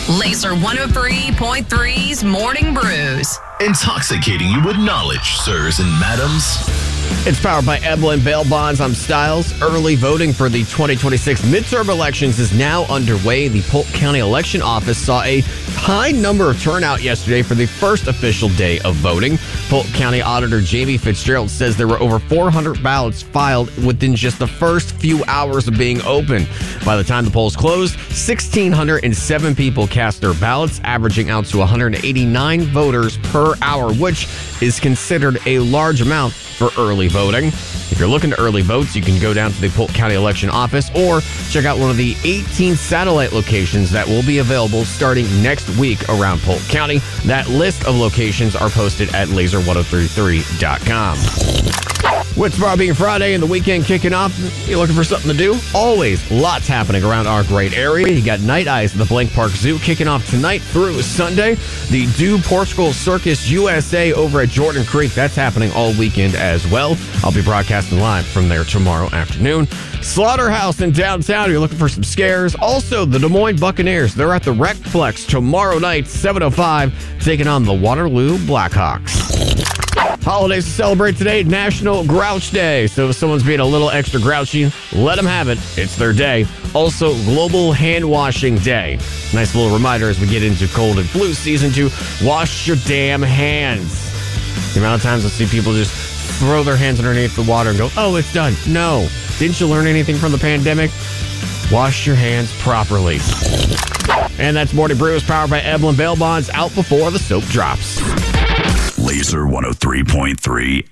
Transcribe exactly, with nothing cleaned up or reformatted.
Laser one oh three point three's Morning Brews. Intoxicating you with knowledge, sirs and madams. It's powered by Eblin Bail Bonds. I'm Styles. Early voting for the twenty twenty-six midterm elections is now underway. The Polk County Election Office saw a high number of turnout yesterday for the first official day of voting. Polk County Auditor Jamie Fitzgerald says there were over four hundred ballots filed within just the first few hours of being open. By the time the polls closed, one thousand six hundred seven people cast their ballots, averaging out to one hundred eighty-nine voters per hour, which is considered a large amount for early voting. If you're looking to early votes, you can go down to the Polk County Election Office or check out one of the eighteen satellite locations that will be available starting next week around Polk County. That list of locations are posted at laser ten thirty-three dot com. With tomorrow being Friday and the weekend kicking off, you're looking for something to do? Always lots happening around our great area. You got Night Eyes at the Blank Park Zoo kicking off tonight through Sunday. The Do Portugal Circus U S A over at Jordan Creek, that's happening all weekend as well. I'll be broadcasting live from there tomorrow afternoon. Slaughterhouse in downtown, you're looking for some scares. Also, the Des Moines Buccaneers, they're at the Rec Flex tomorrow night, seven oh five, taking on the Waterloo Blackhawks. Holidays to celebrate today, National Grouch Day. So if someone's being a little extra grouchy, let them have it. It's their day. Also, Global Hand Washing Day. Nice little reminder as we get into cold and flu season to wash your damn hands. The amount of times I see people just throw their hands underneath the water and go, oh, it's done. No. Didn't you learn anything from the pandemic? Wash your hands properly. And that's Morning Brews powered by Eblin Bail Bonds, out before the soap drops. Laser one oh three point three